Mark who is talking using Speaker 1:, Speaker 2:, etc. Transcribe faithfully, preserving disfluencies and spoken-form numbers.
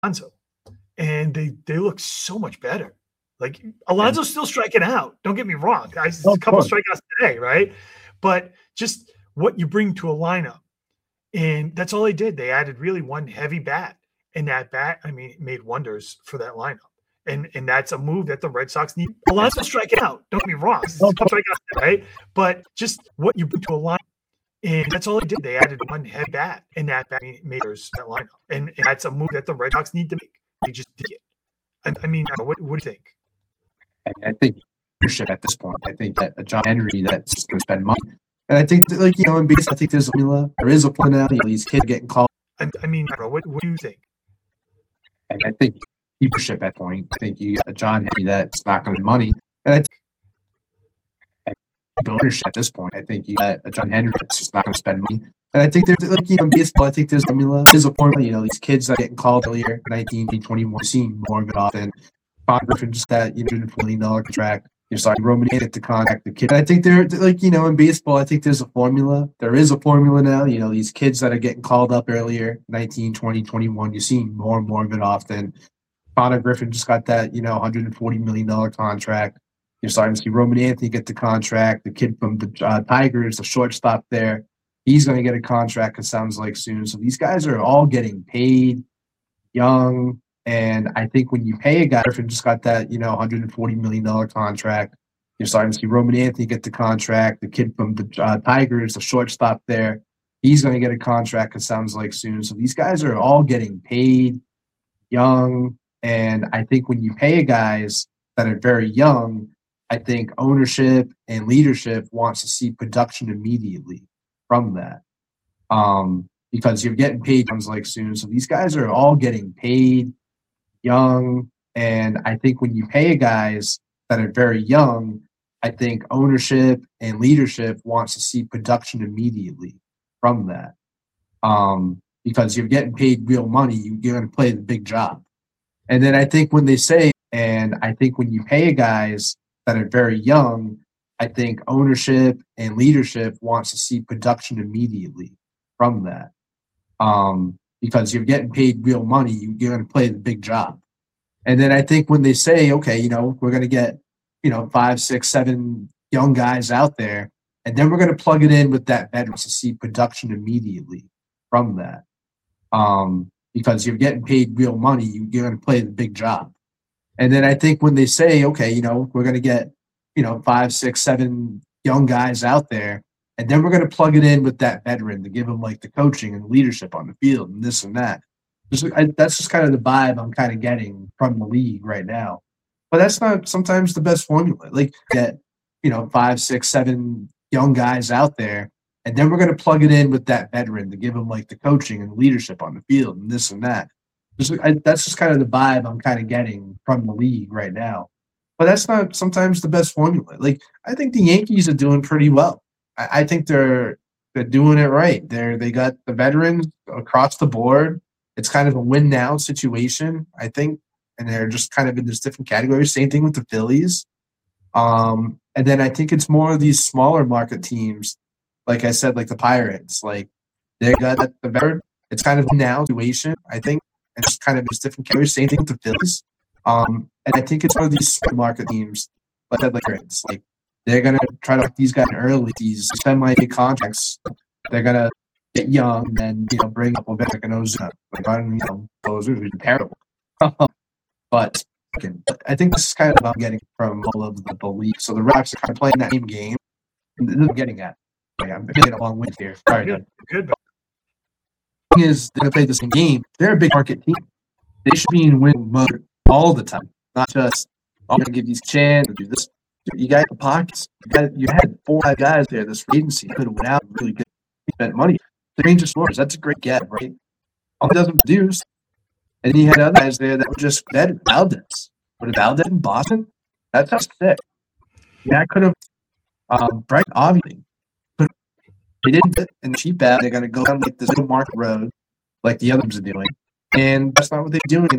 Speaker 1: Alonso, and they they look so much better. Like Alonso's still striking out. Don't get me wrong. I,
Speaker 2: Oh,
Speaker 1: a couple
Speaker 2: of course.
Speaker 1: strikeouts today, right? But just what you bring to a lineup, and that's all they did. They added really one heavy bat, and that bat, I mean, it made wonders for that lineup. And and that's a move that the Red Sox need. Alonso's striking out. Don't get me wrong.
Speaker 2: Oh, of
Speaker 1: A couple strikeouts today, right? But just what you bring to a lineup. And that's all they did. They added one head bat, and that bat made that lineup. And, and that's a move that the Red Sox need to make. They just did it. I, I mean, what, what do you think?
Speaker 2: I think leadership at this point. I think that a John Henry that's going to spend money. And I think, that, like, you know, in base, I think there's a formula. There is a formula. You know, these kids getting called.
Speaker 1: I, I mean, bro, what, what do you think?
Speaker 2: And I think leadership at that point. I think you got a John Henry that's not going to spend money. And I think ownership at this point. I think you got a John Henry that's just not going to spend money. And I think there's, like, you know, in baseball, I think there's a formula. There's a formula. You know, these kids that are getting called earlier, nineteen, twenty-one, seeing more of it often. Bob Griffin just that, you know, one hundred four million dollars contract. You're sorry, Roman get to contract the kid. And I think they're, like, you know, in baseball, I think there's a formula. There is a formula now. You know, these kids that are getting called up earlier, nineteen, twenty, twenty-one, you're seeing more and more of it often. Connor Griffin just got that, you know, one hundred forty million dollars contract. You're starting to see Roman Anthony get the contract. The kid from the uh, Tigers, the shortstop there, he's going to get a contract, it sounds like, soon. So these guys are all getting paid young. And I think when you pay a guy, Griffin just got that, you know, one hundred forty million dollars contract. You're starting to see Roman Anthony get the contract. The kid from the uh, Tigers, the shortstop there, he's going to get a contract, it sounds like, soon. So these guys are all getting paid young. And I think when you pay guys that are very young, I think ownership and leadership wants to see production immediately from that, um, because you're getting paid sounds like soon. So these guys are all getting paid young. And I think when you pay guys that are very young, I think ownership and leadership wants to see production immediately from that, um, because you're getting paid real money. You're going to play the big job. And then I think when they say, and I think when you pay guys that are very young, I think ownership and leadership wants to see production immediately from that, um, because you're getting paid real money. You're going to play the big job. And then I think when they say, okay, you know, we're going to get, you know, five, six, seven young guys out there, and then we're going to plug it in with that veteran to see production immediately from that, um, because you're getting paid real money. You're going to play the big job. And then I think when they say, okay, you know, we're going to get, you know, five, six, seven young guys out there, and then we're going to plug it in with that veteran to give them, like, the coaching and leadership on the field and this and that. Just, I, that's just kind of the vibe I'm kind of getting from the league right now. But that's not sometimes the best formula. Like, get, you know, five, six, seven young guys out there, and then we're going to plug it in with that veteran to give them, like, the coaching and leadership on the field and this and that. Just, I, that's just kind of the vibe I'm kind of getting from the league right now. But that's not sometimes the best formula. Like, I think the Yankees are doing pretty well. I, I think they're they're doing it right. They're they got the veterans across the board. It's kind of a win now situation, I think, and they're just kind of in this different categories. Same thing with the Phillies. Um, and then I think it's more of these smaller market teams, like I said, like the Pirates. Like, they got the veteran. It's kind of a now situation, I think. And just kind of this different categories. Same thing with the Phillies. Um, and I think it's one of these market teams, like that, like it's like they're gonna try to lock these guys in early. These semi-big contracts, they're gonna get young and then, you know, bring up a bit like an Ozuna. Like, I don't, you know, Ozuna would be terrible. But I think this is kind of what I'm getting from all of the, the league. So the Rocks are kind of playing that same game. This is what I'm getting at. Like, I'm getting a long way here. Sorry,
Speaker 1: good. good.
Speaker 2: Thing is, they're gonna play the same game. They're a big market team. They should be in win mode all the time, not just, I'm going to give these chance to do this. You got the pockets. You, got, you had four or five guys there this free agency. You could have went out and really good, spent money. The range of scores, that's a great get, right? All it doesn't produce. And then you had other guys there that were just better. Valdez. But Valdez in Boston, that sounds sick. Yeah, I could have, um, Bright, obviously. But they didn't fit in the cheap ad. They're going to go down like this little market road like the others are doing. And that's not what they're doing.